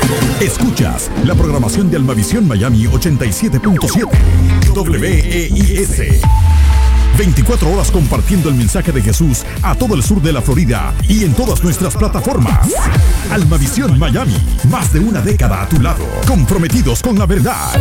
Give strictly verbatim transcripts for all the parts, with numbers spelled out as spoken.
Escuchas la programación de Almavisión Miami ochenta y siete punto siete W E I S. veinticuatro horas compartiendo el mensaje de Jesús a todo el sur de la Florida y en todas nuestras plataformas. Almavisión Miami, más de una década a tu lado, comprometidos con la verdad.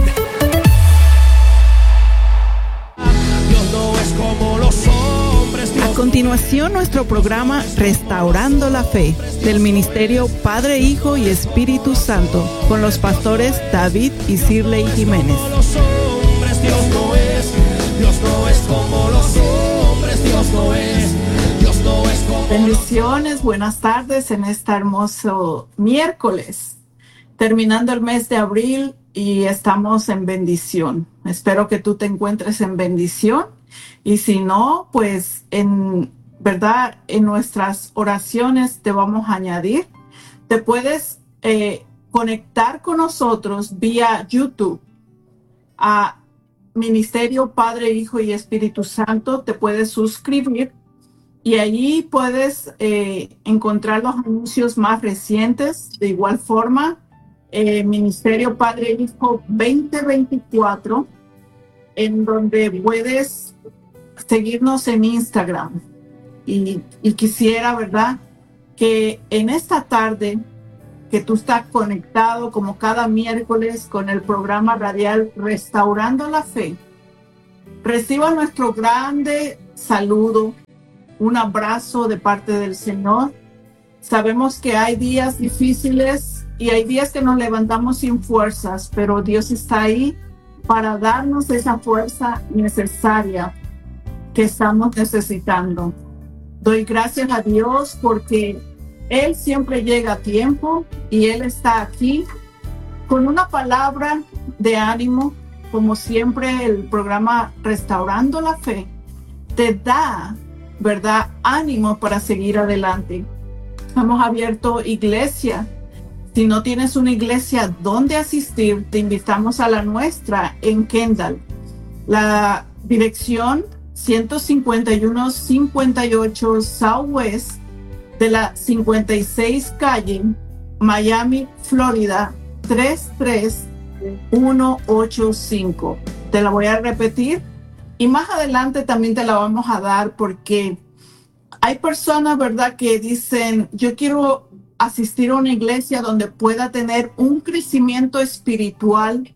Dios no es como los hombres. A continuación, nuestro programa Restaurando la Fe, del Ministerio Padre, Hijo y Espíritu Santo, con los pastores David y Shirley Jiménez. Los hombres, Dios no es. Dios no es como los hombres, Dios no es, Dios no es como... Bendiciones, buenas tardes en este hermoso miércoles, terminando el mes de abril y estamos en bendición. Espero que tú te encuentres en bendición y si no, pues en verdad en nuestras oraciones te vamos a añadir. Te puedes eh, conectar con nosotros vía YouTube a Ministerio Padre, Hijo y Espíritu Santo. Te puedes suscribir y allí puedes eh, encontrar los anuncios más recientes. De igual forma, eh, Ministerio Padre, Hijo veinte veinticuatro, en donde puedes seguirnos en Instagram. Y, y quisiera, ¿verdad?, que en esta tarde que tú estás conectado como cada miércoles con el programa radial Restaurando la Fe, reciba nuestro grande saludo, un abrazo de parte del Señor. Sabemos que hay días difíciles y hay días que nos levantamos sin fuerzas, pero Dios está ahí para darnos esa fuerza necesaria que estamos necesitando. Doy gracias a Dios porque Él siempre llega a tiempo y Él está aquí con una palabra de ánimo. Como siempre, el programa Restaurando la Fe te da, ¿verdad?, ánimo para seguir adelante. Hemos abierto iglesia. Si no tienes una iglesia donde asistir, te invitamos a la nuestra en Kendall. La dirección ciento cincuenta y uno cincuenta y ocho Southwest de la cincuenta y seis calle, Miami, Florida, tres tres uno ocho cinco. Te la voy a repetir y más adelante también te la vamos a dar porque hay personas, ¿verdad?, que dicen, yo quiero asistir a una iglesia donde pueda tener un crecimiento espiritual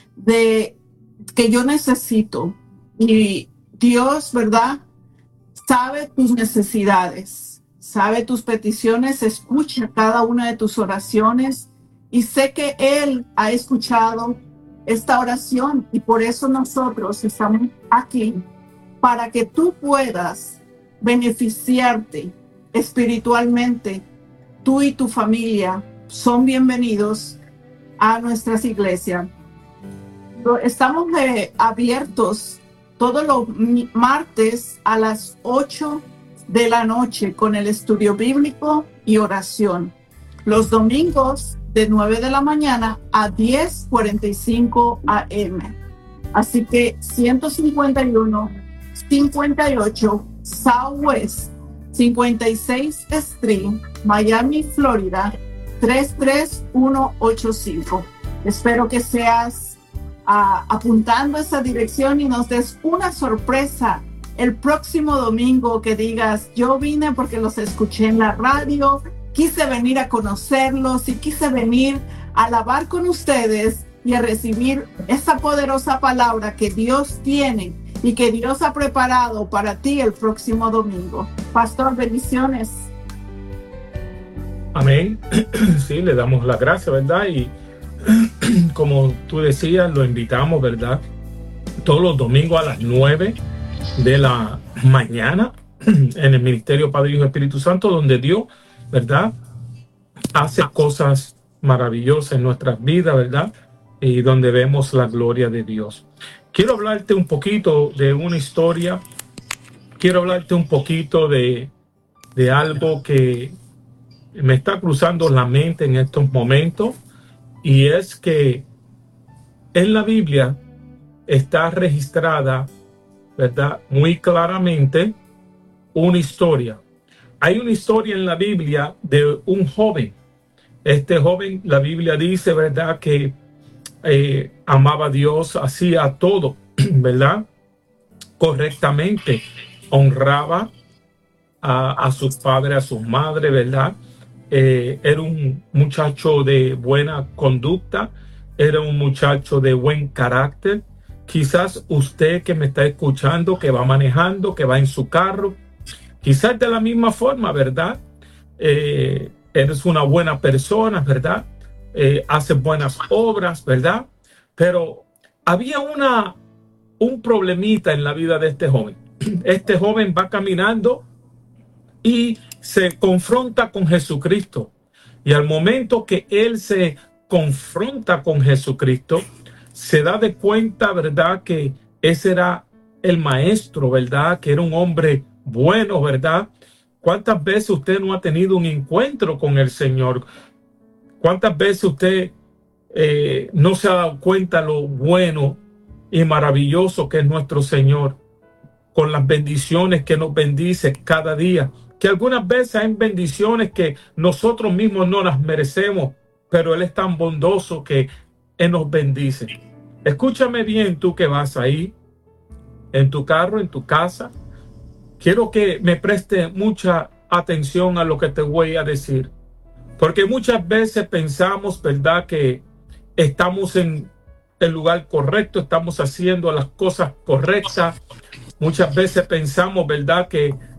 de que yo necesito. Y Dios, ¿verdad?, sabe tus necesidades, sabe tus peticiones, escucha cada una de tus oraciones y sé que Él ha escuchado esta oración y por eso nosotros estamos aquí para que tú puedas beneficiarte espiritualmente. Tú y tu familia son bienvenidos a nuestras iglesias. Estamos eh, abiertos todos los martes a las ocho de la noche con el estudio bíblico y oración. Los domingos de nueve de la mañana a diez cuarenta y cinco a eme. Así que ciento cincuenta y uno cincuenta y ocho Southwest cincuenta y seis Street, Miami, Florida, tres tres uno ocho cinco. Espero que seas uh, apuntando esa dirección y nos des una sorpresa el próximo domingo, que digas, yo vine porque los escuché en la radio, quise venir a conocerlos y quise venir a alabar con ustedes y a recibir esa poderosa palabra que Dios tiene y que Dios ha preparado para ti el próximo domingo. Pastor, bendiciones. Amén. Sí, le damos la gracia, ¿verdad? Y como tú decías, lo invitamos, ¿verdad?, todos los domingos a las nueve de la mañana en el Ministerio Padre, Hijo y Espíritu Santo, donde Dios, ¿verdad?, hace cosas maravillosas en nuestras vidas, ¿verdad?, y donde vemos la gloria de Dios. Quiero hablarte un poquito de una historia, quiero hablarte un poquito de, de algo que me está cruzando la mente en estos momentos, y es que en la Biblia está registrada, ¿verdad?, muy claramente una historia. Hay una historia en la Biblia de un joven Este joven, la Biblia dice, ¿verdad?, que eh, amaba a Dios, hacía todo, ¿verdad?, correctamente, honraba a, a sus padres, a sus madres, ¿verdad? Eh, era un muchacho de buena conducta, era un muchacho de buen carácter. Quizás usted que me está escuchando, que va manejando, que va en su carro, quizás de la misma forma, ¿verdad? Eh, eres una buena persona, ¿verdad? Eh, haces buenas obras, ¿verdad? Pero había una, un problemita en la vida de este joven. Este joven va caminando y se confronta con Jesucristo. Y al momento que él se confronta con Jesucristo, se da de cuenta, ¿verdad?, que ese era el maestro, ¿verdad?, que era un hombre bueno, ¿verdad? ¿Cuántas veces usted no ha tenido un encuentro con el Señor? ¿Cuántas veces usted eh, no se ha dado cuenta lo bueno y maravilloso que es nuestro Señor, con las bendiciones que nos bendice cada día? Que algunas veces hay bendiciones que nosotros mismos no las merecemos, pero Él es tan bondoso que Él nos bendice. Escúchame bien, tú que vas ahí, en tu carro, en tu casa. Quiero que me preste mucha atención a lo que te voy a decir, porque muchas veces pensamos, ¿verdad?, que estamos en el lugar correcto, estamos haciendo las cosas correctas. Muchas veces pensamos, ¿verdad?, que